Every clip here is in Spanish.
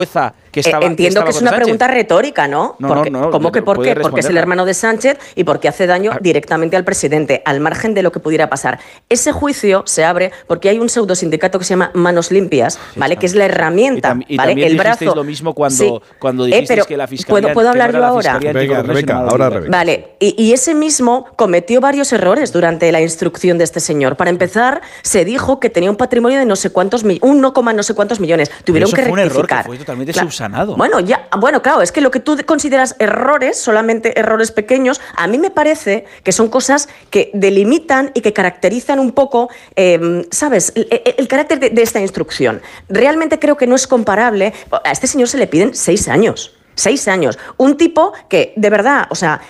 que estaba, entiendo que es una pregunta retórica, ¿no? ¿Cómo que por qué? Porque es el hermano de Sánchez y porque hace daño directamente al presidente, al margen de lo que pudiera pasar. Ese juicio se abre porque hay un pseudo sindicato que se llama Manos Limpias, ¿vale? Que es la herramienta, y ¿vale? El brazo. Lo mismo cuando dijisteis que la fiscalía. ¿Puedo hablar yo ahora? Venga, Rebeca, ahora Rebeca. Vale, y ese mismo cometió varios errores durante la instrucción de este señor. Para empezar, se dijo que tenía un patrimonio de no sé cuántos no sé cuántos millones. Tuvieron que rectificar. Fue un error que fue totalmente subsanado. Bueno, claro, es que lo que tú consideras errores, solamente errores pequeños, a mí me parece que son cosas que delimitan y que caracterizan un poco, ¿sabes?, el carácter de esta instrucción. Realmente creo que no es comparable. A este señor se le piden 6 años. 6 años. Un tipo que, de verdad, o sea,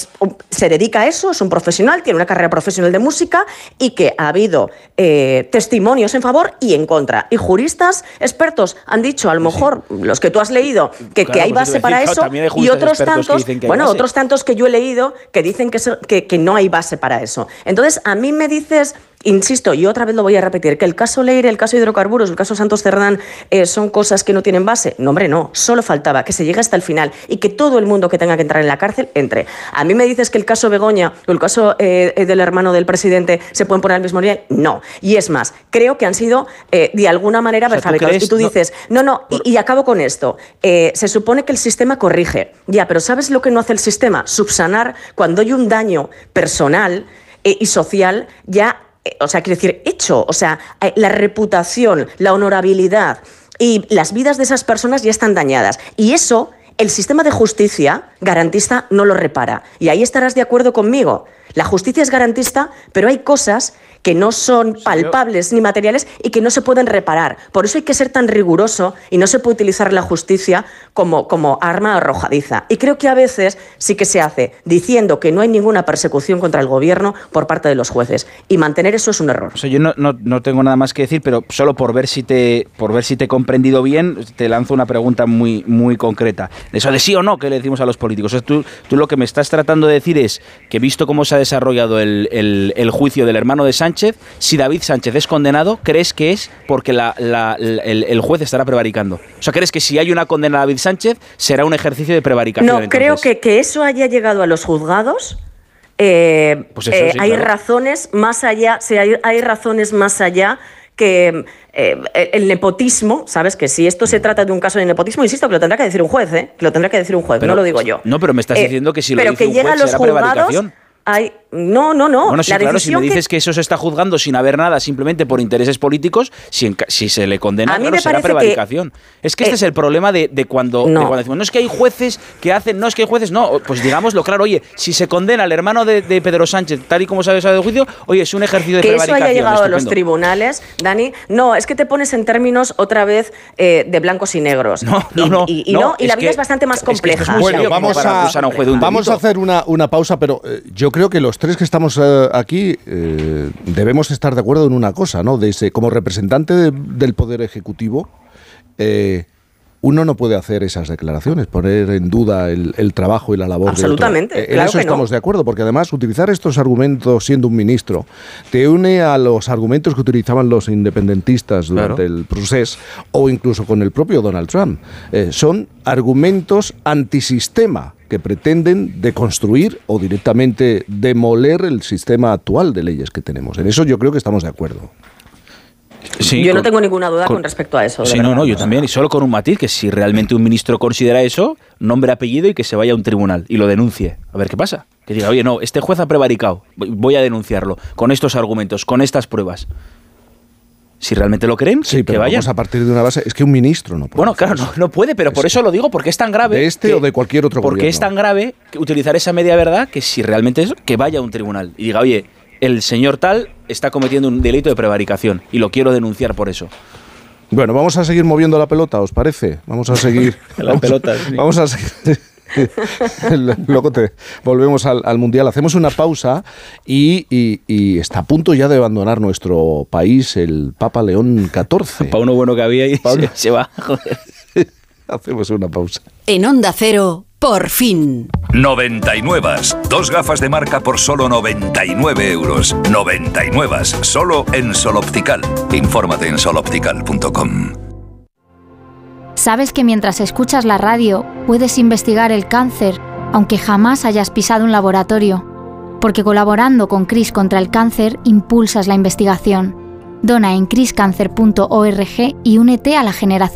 se dedica a eso, es un profesional, tiene una carrera profesional de música y que ha habido testimonios en favor y en contra. Y juristas expertos han dicho, a lo mejor, los que tú has leído, que hay base para eso, y otros tantos que yo he leído que dicen que no hay base para eso. Entonces, a mí me dices... Insisto, y otra vez lo voy a repetir, que el caso Leire, el caso Hidrocarburos, el caso Santos Cerdán son cosas que no tienen base. No, hombre, no. Solo faltaba que se llegue hasta el final y que todo el mundo que tenga que entrar en la cárcel entre. A mí me dices que el caso Begoña o el caso del hermano del presidente se pueden poner al mismo nivel. No. Y es más, creo que han sido de alguna manera versátiles. Y tú dices, y acabo con esto. Se supone que el sistema corrige. Ya, pero ¿sabes lo que no hace el sistema? Subsanar cuando hay un daño personal y social ya... O sea, quiero decir, hecho. O sea, la reputación, la honorabilidad y las vidas de esas personas ya están dañadas. Y eso, el sistema de justicia garantista no lo repara. Y ahí estarás de acuerdo conmigo. La justicia es garantista, pero hay cosas que no son palpables ni materiales y que no se pueden reparar. Por eso hay que ser tan riguroso y no se puede utilizar la justicia como arma arrojadiza. Y creo que a veces sí que se hace diciendo que no hay ninguna persecución contra el gobierno por parte de los jueces. Y mantener eso es un error. O sea, yo no tengo nada más que decir, pero solo por ver si te he comprendido bien, te lanzo una pregunta muy, muy concreta. Eso de sí o no que le decimos a los políticos. O sea, tú lo que me estás tratando de decir es que, visto cómo se ha desarrollado el juicio del hermano de Sánchez, si David Sánchez es condenado, ¿crees que es porque el juez estará prevaricando? O sea, ¿crees que si hay una condena a David Sánchez será un ejercicio de prevaricación? No, entonces? Creo que eso haya llegado a los juzgados. Pues eso, sí, hay claro. Razones más allá, hay razones más allá que el nepotismo, ¿sabes? Que si esto se trata de un caso de nepotismo, insisto, que lo tendrá que decir un juez, ¿eh? Que lo tendrá que decir un juez, pero, no lo digo yo. No, pero me estás diciendo que si lo dice un juez será prevaricación. No. Bueno, sí, claro, si me dices que eso se está juzgando sin haber nada, simplemente por intereses políticos, si se le condena, claro, será prevaricación. Es que este es el problema de cuando decimos, no es que hay jueces que hacen, no es que hay jueces, no, pues digámoslo claro, oye, si se condena al hermano de Pedro Sánchez, tal y como se ha desarrollado el juicio, oye, es un ejercicio de prevaricación. Que eso haya llegado a los tribunales, Dani, no, es que te pones en términos otra vez de blancos y negros. Y la vida es bastante más compleja. Bueno, vamos a hacer una pausa, pero yo creo que los tres que estamos aquí debemos estar de acuerdo en una cosa, ¿no? Como representante del Poder Ejecutivo, uno no puede hacer esas declaraciones, poner en duda el trabajo y la labor de otro. Absolutamente, en eso estamos de acuerdo, porque además utilizar estos argumentos siendo un ministro te une a los argumentos que utilizaban los independentistas durante el procés o incluso con el propio Donald Trump. Son argumentos antisistema que pretenden deconstruir o directamente demoler el sistema actual de leyes que tenemos. En eso yo creo que estamos de acuerdo. Sí, yo no tengo ninguna duda con respecto a eso. Sí, yo también, y solo con un matiz, que si realmente un ministro considera eso, nombre, apellido y que se vaya a un tribunal y lo denuncie. A ver qué pasa. Que diga, oye, no, este juez ha prevaricado, voy a denunciarlo, con estos argumentos, con estas pruebas. Si realmente lo creen, sí, pero vayan. Vamos a partir de una base. Es que un ministro no puede. Bueno, claro, no puede, pero por eso lo digo, porque es tan grave. De o de cualquier otro gobierno. Porque es tan grave que utilizar esa media verdad que si realmente es, que vaya a un tribunal y diga, oye, el señor tal está cometiendo un delito de prevaricación y lo quiero denunciar por eso. Bueno, vamos a seguir moviendo la pelota, ¿os parece? Vamos a seguir. La pelota, sí. Vamos a seguir. Luego volvemos al Mundial. Hacemos una pausa y está a punto ya de abandonar nuestro país el Papa León XIV. Para uno bueno que había y se va. Joder. Hacemos una pausa. En Onda Cero, por fin. 99. 2 gafas de marca por solo 99 euros. 99. Solo en Sol Optical. Infórmate en soloptical.com. ¿Sabes que mientras escuchas la radio puedes investigar el cáncer, aunque jamás hayas pisado un laboratorio? Porque colaborando con CRIS contra el cáncer, impulsas la investigación. Dona en criscancer.org y únete a la generación